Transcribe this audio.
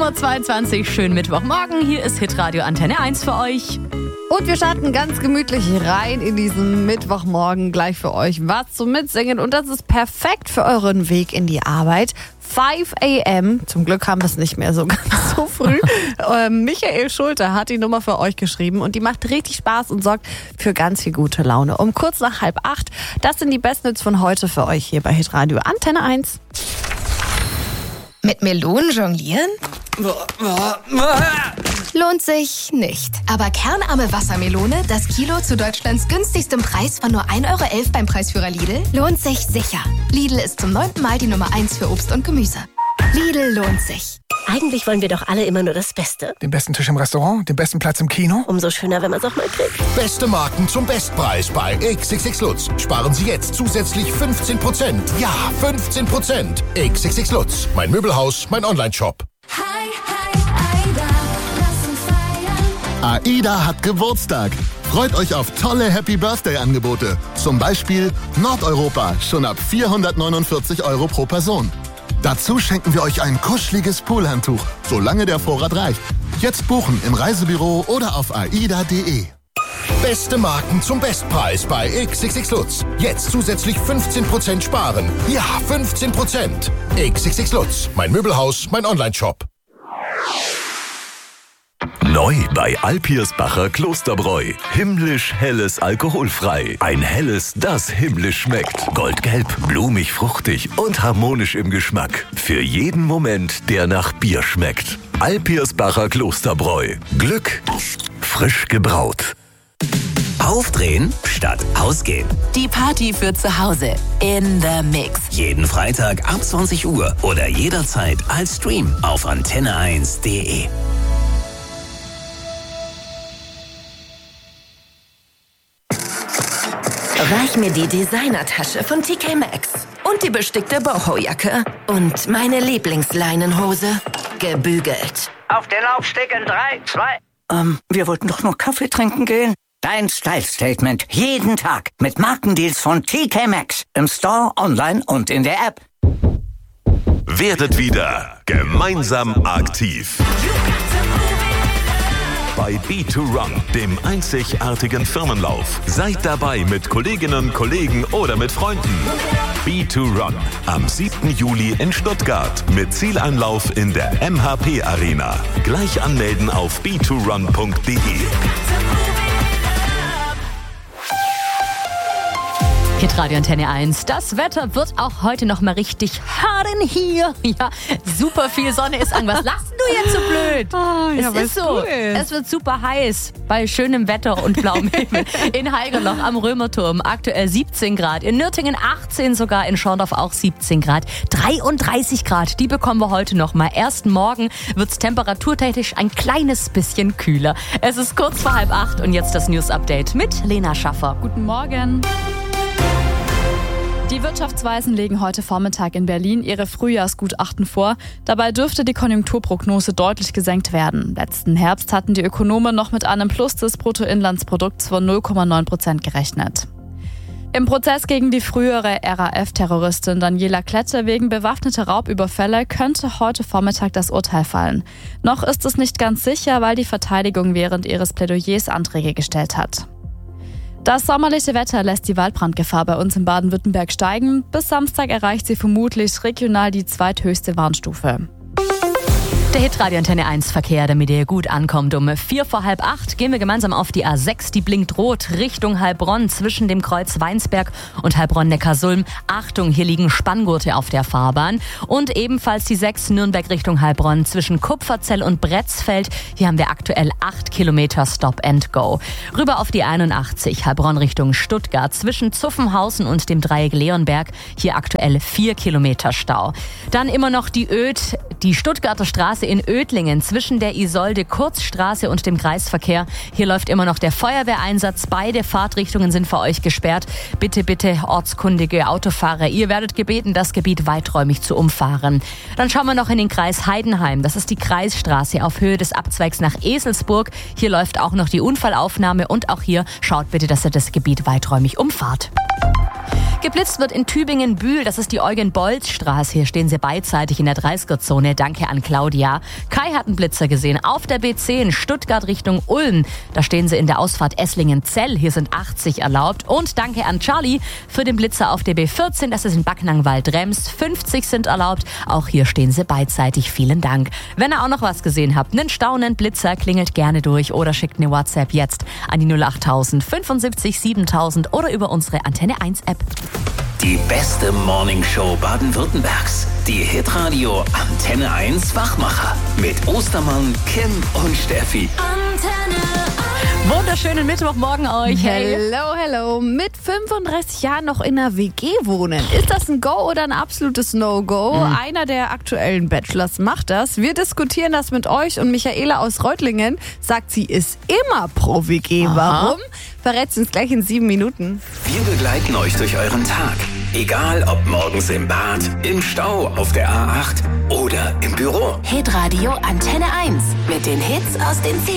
7.22 Uhr, schönen Mittwochmorgen. Hier ist Hitradio Antenne 1 für euch. Und wir starten ganz gemütlich rein in diesen Mittwochmorgen. Gleich für euch was zum Mitsingen. Und das ist perfekt für euren Weg in die Arbeit. 5 a.m. Zum Glück haben wir es nicht mehr so ganz so früh. Michael Schulte hat die Nummer für euch geschrieben und die macht richtig Spaß und sorgt für ganz viel gute Laune. Um kurz nach 7:30. Das sind die Bestnütz von heute für euch hier bei Hitradio Antenne 1. Mit Melonen jonglieren? Lohnt sich nicht. Aber kernarme Wassermelone, das Kilo zu Deutschlands günstigstem Preis von nur 1,11 € beim Preisführer Lidl, lohnt sich sicher. Lidl ist zum 9. Mal die Nummer 1 für Obst und Gemüse. Lidl lohnt sich. Eigentlich wollen wir doch alle immer nur das Beste. Den besten Tisch im Restaurant, den besten Platz im Kino. Umso schöner, wenn man es auch mal kriegt. Beste Marken zum Bestpreis bei XXX Lutz. Sparen Sie jetzt zusätzlich 15%. Ja, 15%. XXX Lutz. Mein Möbelhaus, mein Onlineshop. AIDA hat Geburtstag. Freut euch auf tolle Happy-Birthday-Angebote. Zum Beispiel Nordeuropa, schon ab 449 € pro Person. Dazu schenken wir euch ein kuscheliges Poolhandtuch, solange der Vorrat reicht. Jetzt buchen im Reisebüro oder auf aida.de. Beste Marken zum Bestpreis bei XXX Lutz. Jetzt zusätzlich 15% sparen. Ja, 15%. XXX Lutz. Mein Möbelhaus, mein Onlineshop. Neu bei Alpirsbacher Klosterbräu. Himmlisch helles alkoholfrei. Ein helles, das himmlisch schmeckt. Goldgelb, blumig, fruchtig und harmonisch im Geschmack. Für jeden Moment, der nach Bier schmeckt. Alpirsbacher Klosterbräu. Glück frisch gebraut. Aufdrehen statt ausgehen. Die Party für zu Hause. In the Mix. Jeden Freitag ab 20 Uhr oder jederzeit als Stream auf antenne1.de. Reich mir die Designertasche von TK Maxx und die bestickte Boho-Jacke und meine Lieblingsleinenhose. Gebügelt. Auf den Laufsteg in 3, 2. Wir wollten doch nur Kaffee trinken gehen. Dein Style-Statement jeden Tag mit Markendeals von TK Maxx. Im Store, online und in der App. Werdet wieder gemeinsam aktiv. Bei B2Run, dem einzigartigen Firmenlauf. Seid dabei mit Kolleginnen, Kollegen oder mit Freunden. B2Run am 7. Juli in Stuttgart mit Zieleinlauf in der MHP Arena. Gleich anmelden auf b2run.de. Hitradio Antenne 1. Das Wetter wird auch heute noch mal richtig harren hier. Ja, super viel Sonne ist an. Was lachst du jetzt so blöd? Ja, es ist so. Es wird super heiß bei schönem Wetter und blauem Himmel. In Haigerloch am Römerturm aktuell 17 Grad. In Nürtingen 18 sogar. In Schorndorf auch 17 Grad. 33 Grad, die bekommen wir heute noch mal. Erst morgen wird es temperaturtechnisch ein kleines bisschen kühler. Es ist kurz vor 7:30 und jetzt das News-Update mit Lena Schaffer. Guten Morgen. Die Wirtschaftsweisen legen heute Vormittag in Berlin ihre Frühjahrsgutachten vor. Dabei dürfte die Konjunkturprognose deutlich gesenkt werden. Letzten Herbst hatten die Ökonomen noch mit einem Plus des Bruttoinlandsprodukts von 0,9% gerechnet. Im Prozess gegen die frühere RAF-Terroristin Daniela Klette wegen bewaffneter Raubüberfälle könnte heute Vormittag das Urteil fallen. Noch ist es nicht ganz sicher, weil die Verteidigung während ihres Plädoyers Anträge gestellt hat. Das sommerliche Wetter lässt die Waldbrandgefahr bei uns in Baden-Württemberg steigen. Bis Samstag erreicht sie vermutlich regional die zweithöchste Warnstufe. Der Hitradio Antenne 1 Verkehr, damit ihr gut ankommt. Um 7:45 gehen wir gemeinsam auf die A6. Die blinkt rot Richtung Heilbronn zwischen dem Kreuz Weinsberg und Heilbronn-Neckarsulm. Achtung, hier liegen Spanngurte auf der Fahrbahn. Und ebenfalls die 6 Nürnberg Richtung Heilbronn zwischen Kupferzell und Bretzfeld. Hier haben wir aktuell 8 Kilometer Stop and Go. Rüber auf die 81 Heilbronn Richtung Stuttgart zwischen Zuffenhausen und dem Dreieck Leonberg. Hier aktuell 4 Kilometer Stau. Dann immer noch die Öd, die Stuttgarter Straße in Ödlingen zwischen der Isolde-Kurzstraße und dem Kreisverkehr. Hier läuft immer noch der Feuerwehreinsatz. Beide Fahrtrichtungen sind für euch gesperrt. Bitte, bitte, ortskundige Autofahrer, ihr werdet gebeten, das Gebiet weiträumig zu umfahren. Dann schauen wir noch in den Kreis Heidenheim. Das ist die Kreisstraße auf Höhe des Abzweigs nach Eselsburg. Hier läuft auch noch die Unfallaufnahme und auch hier schaut bitte, dass ihr das Gebiet weiträumig umfahrt. Geblitzt wird in Tübingen-Bühl, das ist die Eugen-Bolz-Straße. Hier stehen sie beidseitig in der 30er-Zone. Danke an Claudia. Kai hat einen Blitzer gesehen auf der B10 Stuttgart Richtung Ulm. Da stehen sie in der Ausfahrt Esslingen-Zell. Hier sind 80 erlaubt. Und danke an Charlie für den Blitzer auf der B14. Das ist in Backnang-Wald-Rems. 50 sind erlaubt. Auch hier stehen sie beidseitig. Vielen Dank. Wenn ihr auch noch was gesehen habt, einen staunenden Blitzer, klingelt gerne durch oder schickt eine WhatsApp jetzt an die 08000 75 7000 oder über unsere Antenne 1 App. Die beste Morningshow Baden-Württembergs. Die Hitradio Antenne 1 Wachmacher. Mit Ostermann, Kim und Steffi. Wunderschönen Mittwochmorgen euch. Hey. Hello, hello. Mit 35 Jahren noch in einer WG wohnen. Ist das ein Go oder ein absolutes No-Go? Einer der aktuellen Bachelors macht das. Wir diskutieren das mit euch und Michaela aus Reutlingen sagt, sie ist immer pro WG. Aha. Warum? Verrät's uns gleich in 7 Minuten. Wir begleiten euch durch euren Tag. Egal ob morgens im Bad, im Stau, auf der A8 oder im Büro. Hitradio Antenne 1 mit den Hits aus den